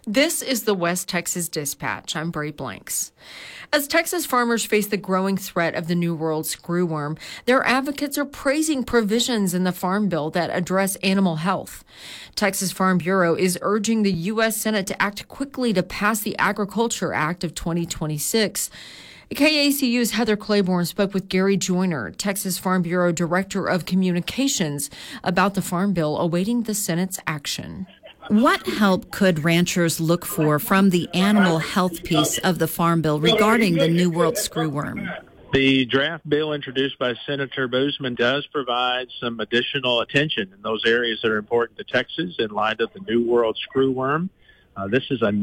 This is the West Texas Dispatch. I'm Bray Blanks. As Texas farmers face the growing threat of the New World screwworm, their advocates are praising provisions in the Farm Bill that address animal health. Texas Farm Bureau is urging the U.S. Senate to act quickly to pass the Agriculture Act of 2026. KACU's Heather Claiborne spoke with Gary Joyner, Texas Farm Bureau Director of Communications, about the Farm Bill awaiting the Senate's action. What help could ranchers look for from the animal health piece of the Farm Bill regarding the New World screwworm? The draft bill introduced by Senator Boozman does provide some additional attention in those areas that are important to Texas in light of the New World screwworm. This is a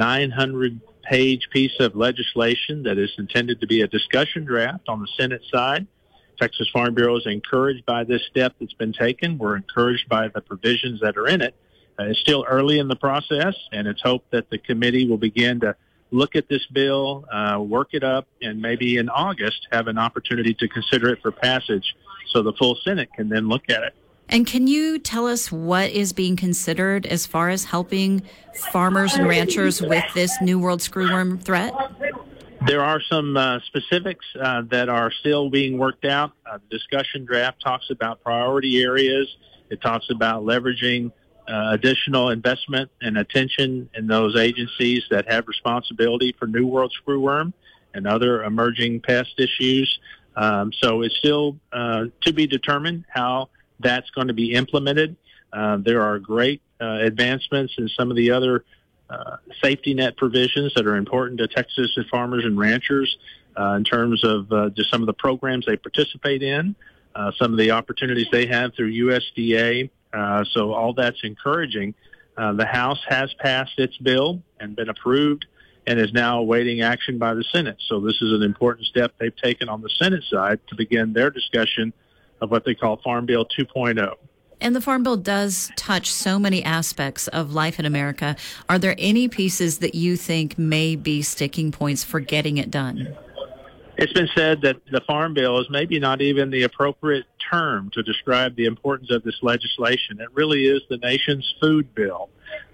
900-page piece of legislation that is intended to be a discussion draft on the Senate side. Texas Farm Bureau is encouraged by this step that's been taken. We're encouraged by the provisions that are in it. It's still early in the process, and it's hoped that the committee will begin to look at this bill, work it up, and maybe in August have an opportunity to consider it for passage so the full Senate can then look at it. And can you tell us what is being considered as far as helping farmers and ranchers with this New World screwworm threat? There are some specifics that are still being worked out. The discussion draft talks about priority areas. It talks about leveraging additional investment and attention in those agencies that have responsibility for New World screwworm and other emerging pest issues. So it's still to be determined how that's going to be implemented. There are great advancements in some of the other safety net provisions that are important to Texas farmers and ranchers in terms of just some of the programs they participate in, some of the opportunities they have through USDA. So all that's encouraging. The House has passed its bill and been approved and is now awaiting action by the Senate. So this is an important step they've taken on the Senate side to begin their discussion of what they call Farm Bill 2.0. And the Farm Bill does touch so many aspects of life in America. Are there any pieces that you think may be sticking points for getting it done? It's been said that the Farm Bill is maybe not even the appropriate term to describe the importance of this legislation. It really is the nation's food bill.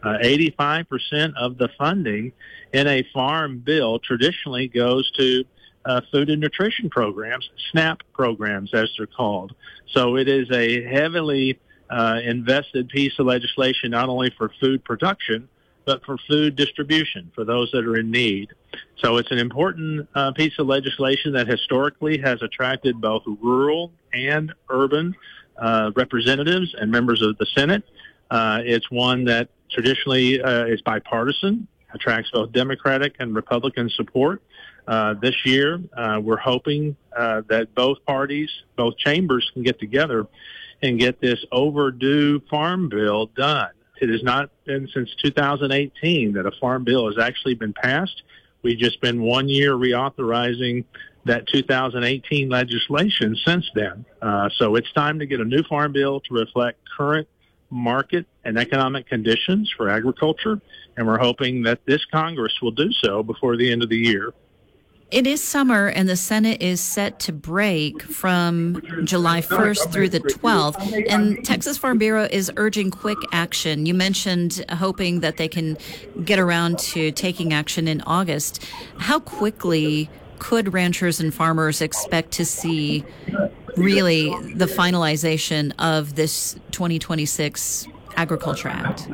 85% of the funding in a farm bill traditionally goes to food and nutrition programs, SNAP programs as they're called. So it is a heavily invested piece of legislation not only for food production, but for food distribution for those that are in need. So it's an important piece of legislation that historically has attracted both rural and urban representatives and members of the Senate. It's one that traditionally is bipartisan, attracts both Democratic and Republican support. This year, we're hoping that both parties, both chambers can get together and get this overdue farm bill done. It has not been since 2018 that a farm bill has actually been passed. We've just been 1 year reauthorizing that 2018 legislation since then. So it's time to get a new farm bill to reflect current market and economic conditions for agriculture, and we're hoping that this Congress will do so before the end of the year. It is summer, and the Senate is set to break from July 1st through the 12th, and Texas Farm Bureau is urging quick action. You mentioned hoping that they can get around to taking action in August. How quickly could ranchers and farmers expect to see really the finalization of this 2026 Agriculture Act?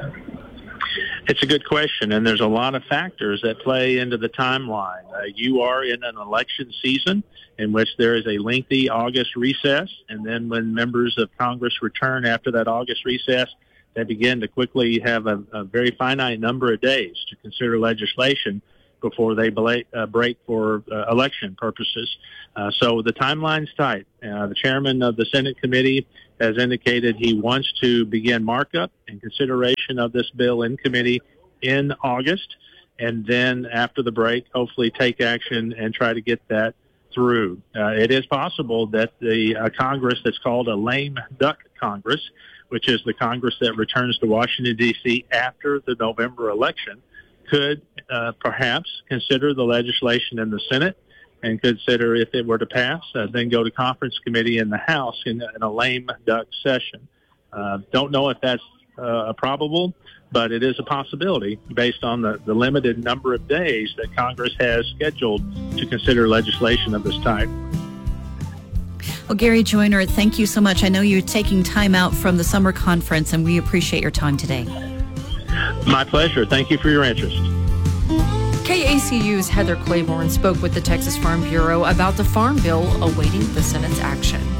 It's a good question, and there's a lot of factors that play into the timeline. You are in an election season in which there is a lengthy August recess, and then when members of Congress return after that August recess, they begin to quickly have a very finite number of days to consider legislation before they break for election purposes. So the timeline's tight. The chairman of the Senate committee has indicated he wants to begin markup and consideration of this bill in committee in August, and then after the break, hopefully take action and try to get that through. It is possible that the Congress that's called a lame duck Congress, which is the Congress that returns to Washington, D.C. after the November election, could perhaps consider the legislation in the Senate and consider, if it were to pass, then go to conference committee in the House in a lame duck session. Don't know if that's probable, but it is a possibility based on the limited number of days that Congress has scheduled to consider legislation of this type. Well, Gary Joyner, thank you so much. I know you're taking time out from the summer conference, and we appreciate your time today. My pleasure. Thank you for your interest. KACU's Heather Claiborne spoke with the Texas Farm Bureau about the Farm Bill awaiting the Senate's action.